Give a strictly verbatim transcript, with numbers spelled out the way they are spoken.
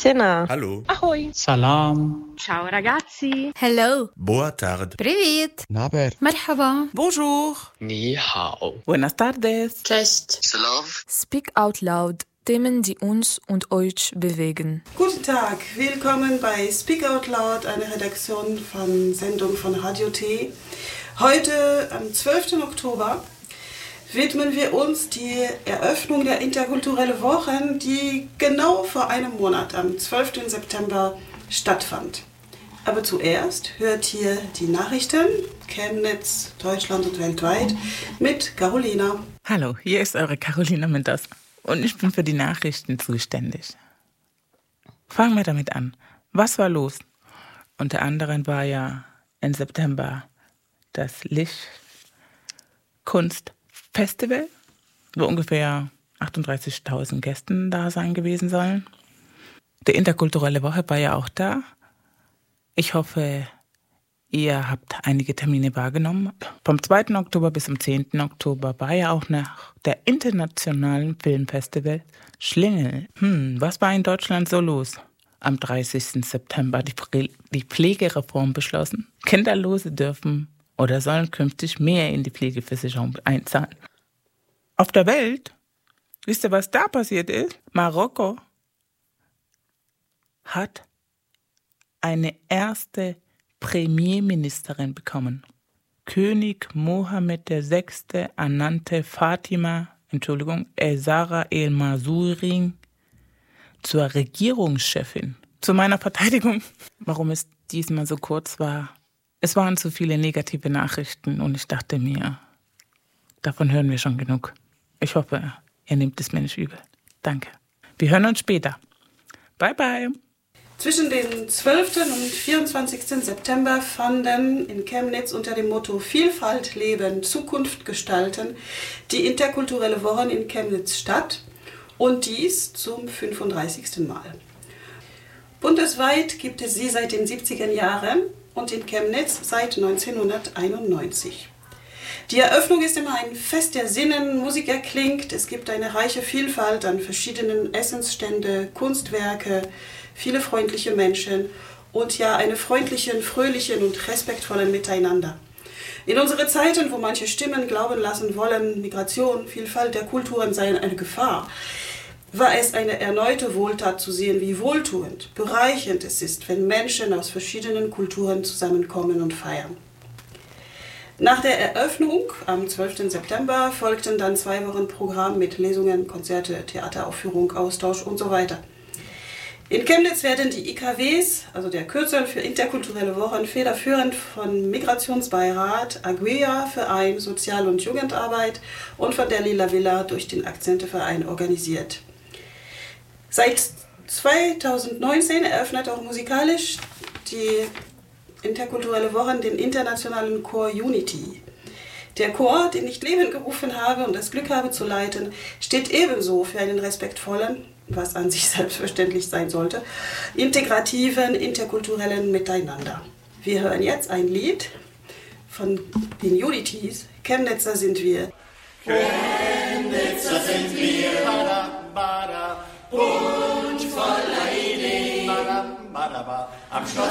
Tjena. Hallo. Ahoj. Salam. Ciao ragazzi. Hello. Boa tarde. Привет. Naber. Merhaba. Bonjour. Ni hao. Buenas tardes. Cześć. Salam. Speak out loud. Themen, die uns und euch bewegen. Guten Tag, willkommen bei Speak Out Loud, eine Redaktion von Sendung von Radio T. Heute, am zwölften Oktober, widmen wir uns die Eröffnung der Interkulturelle Wochen, die genau vor einem Monat, am zwölften September, stattfand. Aber zuerst hört ihr die Nachrichten, Chemnitz, Deutschland und weltweit, mit Carolina. Hallo, hier ist eure Carolina Minters und ich bin für die Nachrichten zuständig. Fangen wir damit an. Was war los? Unter anderem war ja im September das Lichtkunstfestival, wo ungefähr achtunddreißigtausend Gäste da sein gewesen sollen. Die Interkulturelle Woche war ja auch da. Ich hoffe, ihr habt einige Termine wahrgenommen. Vom zweiten Oktober bis zum zehnten Oktober war ja auch nach der internationalen Filmfestival Schlingel. Hm, was war in Deutschland so los? Am dreißigsten September die, Pfle- die Pflegereform beschlossen. Kinderlose dürfen oder sollen künftig mehr in die Pflegeversicherung einzahlen. Auf der Welt, wisst ihr, was da passiert ist? Marokko hat eine erste Premierministerin bekommen. König Mohammed der Sechste ernannte Fatima, Entschuldigung, Zahra El-Mansouri zur Regierungschefin. Zu meiner Verteidigung, warum es diesmal so kurz war. Es waren zu viele negative Nachrichten und ich dachte mir, davon hören wir schon genug. Ich hoffe, ihr nehmt es mir nicht übel. Danke. Wir hören uns später. Bye, bye. Zwischen dem zwölften und vierundzwanzigsten September fanden in Chemnitz unter dem Motto Vielfalt leben, Zukunft gestalten die Interkulturelle Wochen in Chemnitz statt und dies zum fünfunddreißigsten Mal. Bundesweit gibt es sie seit den siebziger Jahren und in Chemnitz seit neunzehnhunderteinundneunzig. Die Eröffnung ist immer ein Fest der Sinnen, Musik erklingt, es gibt eine reiche Vielfalt an verschiedenen Essensstände, Kunstwerke, viele freundliche Menschen und ja eine freundlichen, fröhlichen und respektvollen Miteinander. In unsere Zeiten, wo manche Stimmen glauben lassen wollen, Migration, Vielfalt der Kulturen seien eine Gefahr, war es eine erneute Wohltat zu sehen, wie wohltuend, bereichernd es ist, wenn Menschen aus verschiedenen Kulturen zusammenkommen und feiern. Nach der Eröffnung am zwölften September folgten dann zwei Wochen Programm mit Lesungen, Konzerte, Theateraufführung, Austausch und so weiter. In Chemnitz werden die I K Ws, also der Kürzel für Interkulturelle Wochen, federführend von Migrationsbeirat, Aguea Verein Sozial- und Jugendarbeit und von der Lila Villa durch den Akzente-Verein organisiert. Seit zweitausendneunzehn eröffnet auch musikalisch die Interkulturelle Wochen den internationalen Chor Unity. Der Chor, den ich Leben gerufen habe und das Glück habe zu leiten, steht ebenso für einen respektvollen, was an sich selbstverständlich sein sollte, integrativen, interkulturellen Miteinander. Wir hören jetzt ein Lied von den Unities. Chemnitzer sind wir. Chemnitzer sind wir, bada, bada, bunt voller Ideen, bada, bada, bada, am Schloss